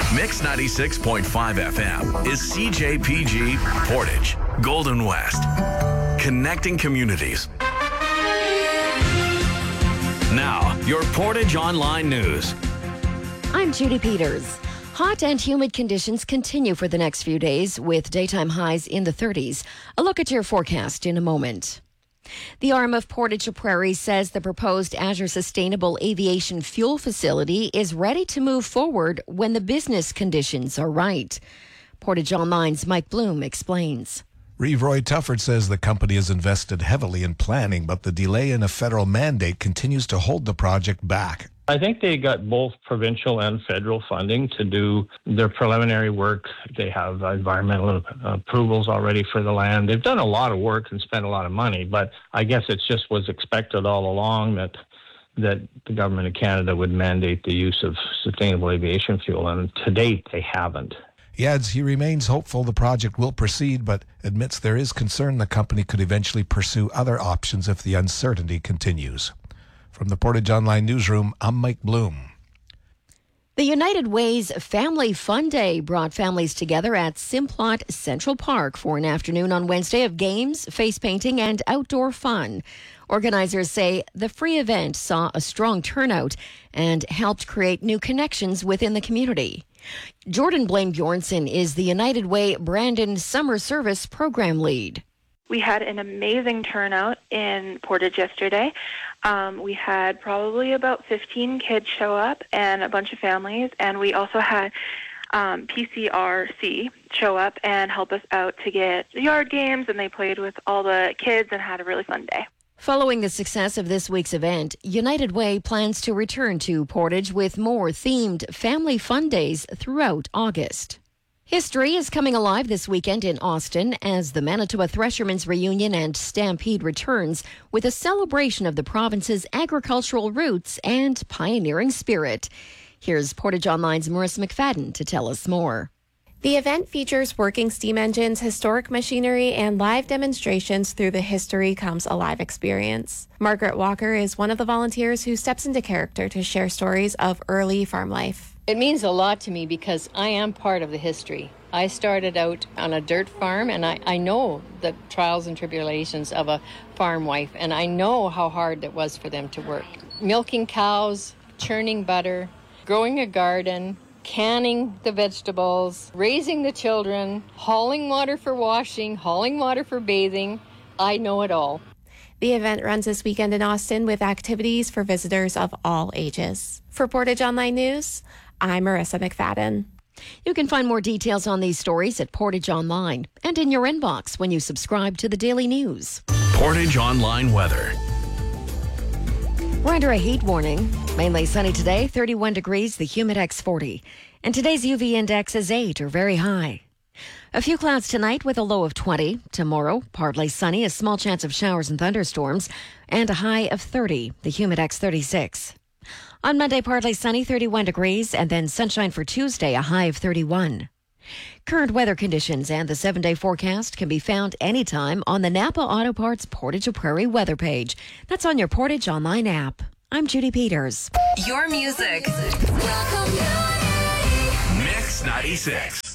Mix 96.5 FM is CJPG Portage, Golden West. Connecting communities. Now, your Portage Online News. I'm Judy Peters. Hot and humid conditions continue for the next few days with daytime highs in the 30s. A look at your forecast in a moment. The arm of Portage Prairie says the proposed Azure Sustainable Aviation Fuel facility is ready to move forward when the business conditions are right. Portage Online's Mike Bloom explains. Reeve Roy Tufford says the company has invested heavily in planning, but the delay in a federal mandate continues to hold the project back. I think they got both provincial and federal funding to do their preliminary work. They have environmental approvals already for the land. They've done a lot of work and spent a lot of money, but I guess it just was expected all along that the government of Canada would mandate the use of sustainable aviation fuel, and to date they haven't. He adds he remains hopeful the project will proceed, but admits there is concern the company could eventually pursue other options if the uncertainty continues. From the Portage Online Newsroom, I'm Mike Bloom. The United Way's Family Fun Day brought families together at Simplot Central Park for an afternoon on Wednesday of games, face painting, and outdoor fun. Organizers say the free event saw a strong turnout and helped create new connections within the community. Jordan Blaine Bjornson is the United Way Brandon Summer Service Program Lead. We had an amazing turnout in Portage yesterday. We had probably about 15 kids show up and a bunch of families, and we also had PCRC show up and help us out to get yard games, and they played with all the kids and had a really fun day. Following the success of this week's event, United Way plans to return to Portage with more themed family fun days throughout August. History is coming alive this weekend in Austin as the Manitoba Threshermen's Reunion and Stampede returns with a celebration of the province's agricultural roots and pioneering spirit. Here's Portage Online's Marissa McFadden to tell us more. The event features working steam engines, historic machinery, and live demonstrations through the History Comes Alive experience. Margaret Walker is one of the volunteers who steps into character to share stories of early farm life. It means a lot to me because I am part of the history. I started out on a dirt farm, and I know the trials and tribulations of a farm wife, and I know how hard it was for them to work. Milking cows, churning butter, growing a garden, canning the vegetables, raising the children, hauling water for washing, hauling water for bathing. I know it all. The event runs this weekend in Austin with activities for visitors of all ages. For Portage Online News, I'm Marissa McFadden. You can find more details on these stories at Portage Online and in your inbox when you subscribe to the Daily News. Portage Online Weather. We're under a heat warning. Mainly sunny today, 31 degrees, the Humidex 40. And today's UV index is 8 or very high. A few clouds tonight with a low of 20. Tomorrow, partly sunny, a small chance of showers and thunderstorms, and a high of 30, the Humidex 36. On Monday, partly sunny, 31 degrees, and then sunshine for Tuesday, a high of 31. Current weather conditions and the 7-day forecast can be found anytime on the Napa Auto Parts Portage Prairie weather page. That's on your Portage Online app. I'm Judy Peters. Your music. Mix 96.